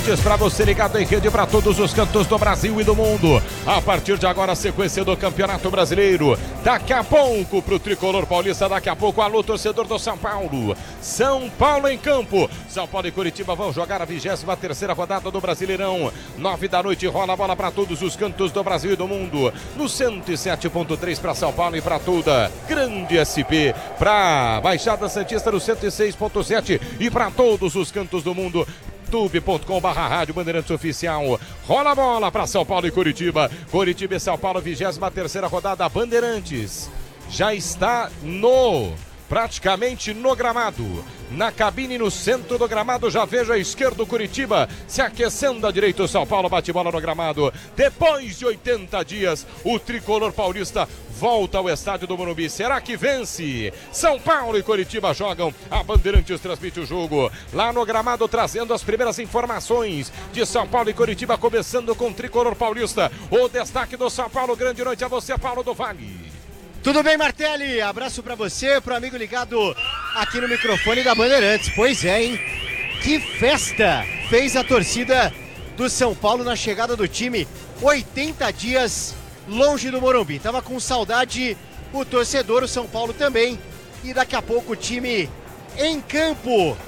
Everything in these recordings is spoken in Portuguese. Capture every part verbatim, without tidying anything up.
Bandeirantes, para você ligado em rede para todos os cantos do Brasil e do mundo. A partir de agora, a sequência do Campeonato Brasileiro. Daqui a pouco, pro Tricolor Paulista, daqui a pouco, alô, torcedor do São Paulo. São Paulo em campo. São Paulo e Curitiba vão jogar a vigésima terceira rodada do Brasileirão. Nove da noite, rola a bola para todos os cantos do Brasil e do mundo. No cento e sete ponto três para São Paulo e para toda grande S P. Para Baixada Santista no cento e seis ponto sete e para todos os cantos do mundo. youtube ponto com barra rádio Bandeirantes Oficial. Rola a bola para São Paulo e Curitiba. Curitiba e São Paulo, vigésima terceira rodada. Bandeirantes já está no, praticamente no gramado. Na cabine, no centro do gramado, já vejo a esquerda o Curitiba se aquecendo à direita. O São Paulo bate bola no gramado. Depois de oitenta dias, o tricolor paulista volta ao estádio do Morumbi. Será que vence? São Paulo e Curitiba jogam. A Bandeirantes transmite o jogo lá no gramado, trazendo as primeiras informações de São Paulo e Curitiba, começando com o tricolor paulista. O destaque do São Paulo. Grande noite a você, Paulo do Vale. Tudo bem, Martelli? Abraço pra você, pro amigo ligado aqui no microfone da Bandeirantes. Pois é, hein? Que festa fez a torcida do São Paulo na chegada do time. oitenta dias longe do Morumbi. Tava com saudade o torcedor, o São Paulo também. E daqui a pouco o time em campo.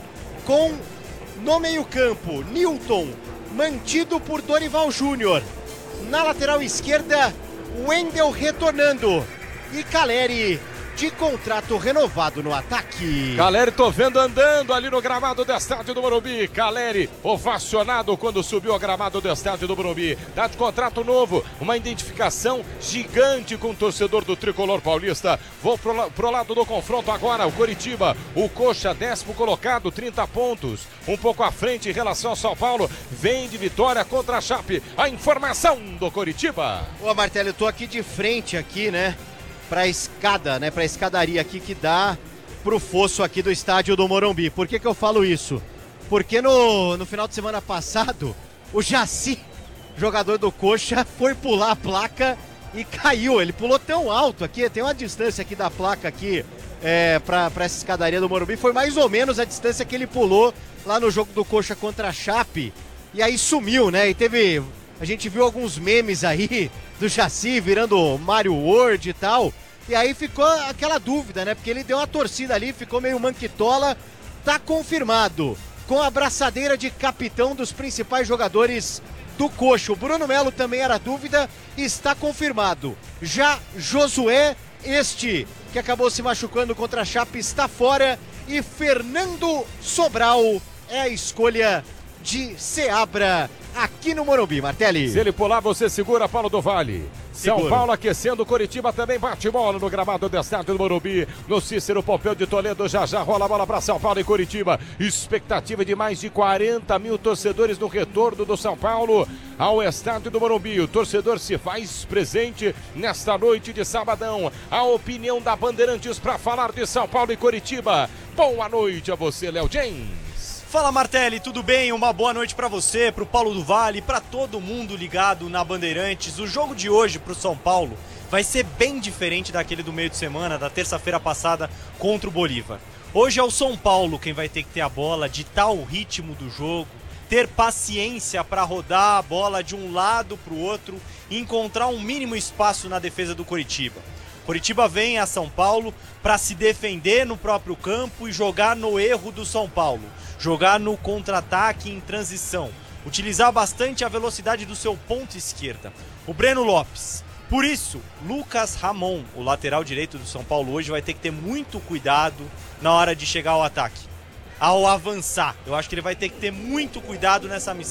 Com no meio-campo, Newton, mantido por Dorival Júnior. Na lateral esquerda, Wendel retornando. E Caleri de contrato renovado no ataque. Caleri, tô vendo andando ali no gramado do estádio do Morumbi. Caleri, ovacionado quando subiu ao gramado do estádio do Morumbi. Tá de contrato novo, uma identificação gigante com o torcedor do tricolor paulista. Vou pro, pro lado do confronto agora, o Curitiba. O Coxa, décimo colocado, trinta pontos. Um pouco à frente em relação ao São Paulo. Vem de vitória contra a Chape. A informação do Curitiba. Ô, Martelli, eu tô aqui de frente aqui, né? Pra escada, né? Pra escadaria aqui que dá pro fosso aqui do estádio do Morumbi. Por que que eu falo isso? Porque no, no final de semana passado, o Jaci, jogador do Coxa, foi pular a placa e caiu. Ele pulou tão alto aqui, tem uma distância aqui da placa aqui é, pra, pra essa escadaria do Morumbi. Foi mais ou menos a distância que ele pulou lá no jogo do Coxa contra a Chape. E aí sumiu, né? E teve... A gente viu alguns memes aí do Jaci virando Mario World e tal. E aí ficou aquela dúvida, né? Porque ele deu uma torcida ali, ficou meio manquitola. Tá confirmado, com a abraçadeira de capitão dos principais jogadores do Coxa. O Bruno Melo também era dúvida, está confirmado. Já Josué, este que acabou se machucando contra a Chape, está fora. E Fernando Sobral é a escolha de Seabra aqui no Morumbi, Martelli. Se ele pular, você segura, Paulo do Vale. Seguro. São Paulo aquecendo, Curitiba também bate bola no gramado do estádio do Morumbi. No Cícero Pompeu de Toledo, já já rola a bola para São Paulo e Curitiba. Expectativa de mais de quarenta mil torcedores no retorno do São Paulo ao estádio do Morumbi. O torcedor se faz presente nesta noite de sabadão. A opinião da Bandeirantes para falar de São Paulo e Curitiba. Boa noite a você, Léo James. Fala, Martelli, tudo bem? Uma boa noite pra você, pro Paulo do Vale, pra todo mundo ligado na Bandeirantes. O jogo de hoje pro São Paulo vai ser bem diferente daquele do meio de semana, da terça-feira passada contra o Bolívar. Hoje é o São Paulo quem vai ter que ter a bola, ditar o ritmo do jogo, ter paciência para rodar a bola de um lado pro outro e encontrar um mínimo espaço na defesa do Curitiba. Curitiba vem a São Paulo para se defender no próprio campo e jogar no erro do São Paulo. Jogar no contra-ataque em transição. Utilizar bastante a velocidade do seu ponto esquerda. O Breno Lopes. Por isso, Lucas Ramon, o lateral direito do São Paulo hoje, vai ter que ter muito cuidado na hora de chegar ao ataque. Ao avançar. Eu acho que ele vai ter que ter muito cuidado nessa missão.